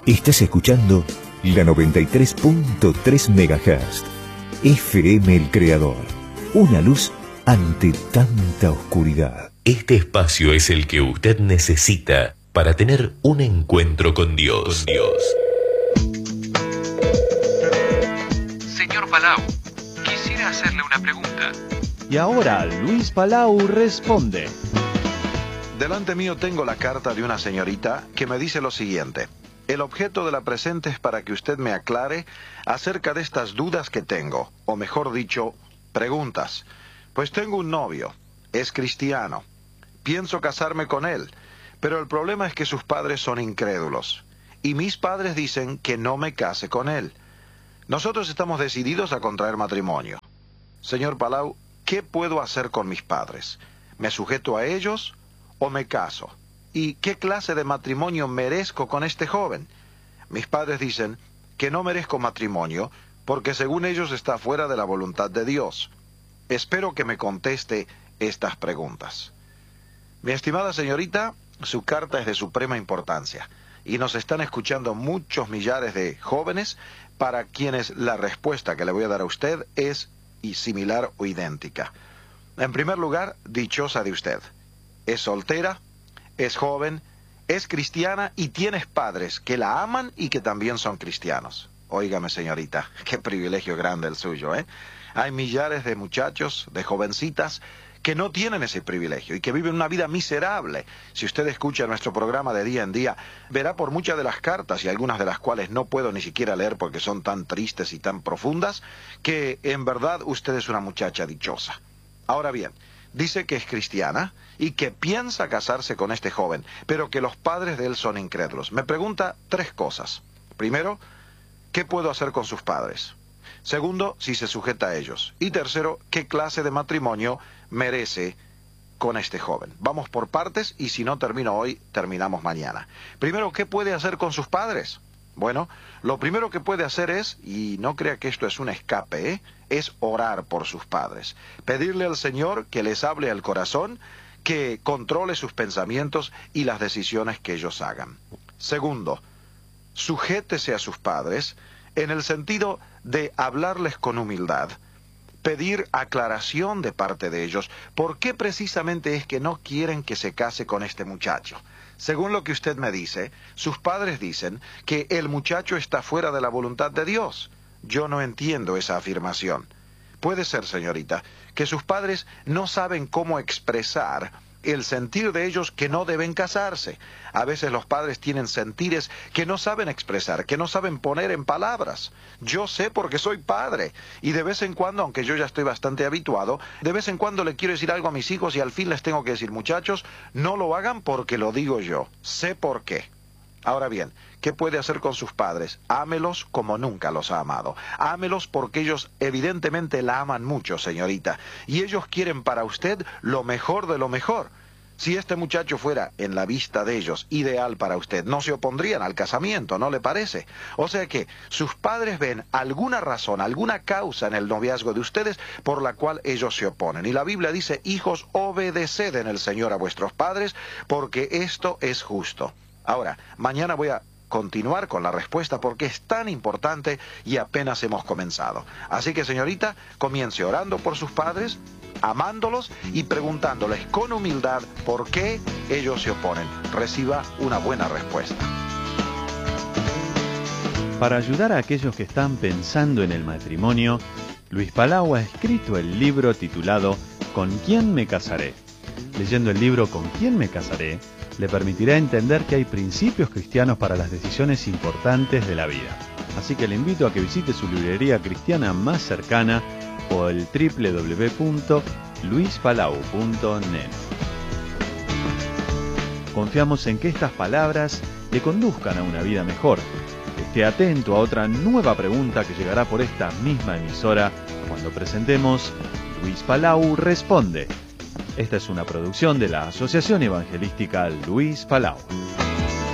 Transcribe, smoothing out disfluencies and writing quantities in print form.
Estás escuchando la 93.3 MHz. FM El Creador. Una luz ante tanta oscuridad. Este espacio es el que usted necesita para tener un encuentro con Dios. Señor Palau, quisiera hacerle una pregunta. Y ahora Luis Palau responde. Delante mío tengo la carta de una señorita que me dice lo siguiente. El objeto de la presente es para que usted me aclare acerca de estas dudas que tengo, o mejor dicho, preguntas. Pues tengo un novio, es cristiano, pienso casarme con él, pero el problema es que sus padres son incrédulos, y mis padres dicen que no me case con él. Nosotros estamos decididos a contraer matrimonio. Señor Palau, ¿qué puedo hacer con mis padres? ¿Me sujeto a ellos o me caso? ¿Y qué clase de matrimonio merezco con este joven? Mis padres dicen que no merezco matrimonio porque según ellos está fuera de la voluntad de Dios. Espero que me conteste estas preguntas. Mi estimada señorita, su carta es de suprema importancia y nos están escuchando muchos millares de jóvenes para quienes la respuesta que le voy a dar a usted es similar o idéntica. En primer lugar, dichosa de usted. Es soltera, es joven, es cristiana y tienes padres que la aman y que también son cristianos. Óigame, señorita, qué privilegio grande el suyo, ¿eh? Hay millares de muchachos, de jovencitas, que no tienen ese privilegio y que viven una vida miserable. Si usted escucha nuestro programa de día en día, verá por muchas de las cartas, y algunas de las cuales no puedo ni siquiera leer porque son tan tristes y tan profundas, que en verdad usted es una muchacha dichosa. Ahora bien, dice que es cristiana y que piensa casarse con este joven, pero que los padres de él son incrédulos. Me pregunta tres cosas. Primero, ¿qué puedo hacer con sus padres? Segundo, si se sujeta a ellos. Y tercero, ¿qué clase de matrimonio merece con este joven? Vamos por partes y si no termino hoy, terminamos mañana. Primero, ¿qué puede hacer con sus padres? Bueno, lo primero que puede hacer es, y no crea que esto es un escape, es orar por sus padres. Pedirle al Señor que les hable al corazón, que controle sus pensamientos y las decisiones que ellos hagan. Segundo, sujétese a sus padres en el sentido de hablarles con humildad, pedir aclaración de parte de ellos. ¿Por qué precisamente es que no quieren que se case con este muchacho? Según lo que usted me dice, sus padres dicen que el muchacho está fuera de la voluntad de Dios. Yo no entiendo esa afirmación. Puede ser, señorita, que sus padres no saben cómo expresar el sentir de ellos que no deben casarse. A veces los padres tienen sentires que no saben expresar, que no saben poner en palabras. Yo sé porque soy padre y de vez en cuando, aunque yo ya estoy bastante habituado, de vez en cuando le quiero decir algo a mis hijos y al fin les tengo que decir, muchachos, no lo hagan porque lo digo yo. Sé por qué. Ahora bien, ¿qué puede hacer con sus padres? Ámelos como nunca los ha amado. Ámelos porque ellos evidentemente la aman mucho, señorita. Y ellos quieren para usted lo mejor de lo mejor. Si este muchacho fuera, en la vista de ellos, ideal para usted, no se opondrían al casamiento, ¿no le parece? O sea que sus padres ven alguna razón, alguna causa en el noviazgo de ustedes por la cual ellos se oponen. Y la Biblia dice, hijos, obedeced en el Señor a vuestros padres, porque esto es justo. Ahora, mañana voy a continuar con la respuesta porque es tan importante y apenas hemos comenzado. Así que, señorita, comience orando por sus padres, amándolos y preguntándoles con humildad por qué ellos se oponen. Reciba una buena respuesta. Para ayudar a aquellos que están pensando en el matrimonio, Luis Palau ha escrito el libro titulado ¿Con quién me casaré? Leyendo el libro ¿Con quién me casaré?, le permitirá entender que hay principios cristianos para las decisiones importantes de la vida. Así que le invito a que visite su librería cristiana más cercana o el www.luispalau.net. Confiamos en que estas palabras le conduzcan a una vida mejor. Esté atento a otra nueva pregunta que llegará por esta misma emisora cuando presentemos Luis Palau Responde. Esta es una producción de la Asociación Evangelística Luis Palau.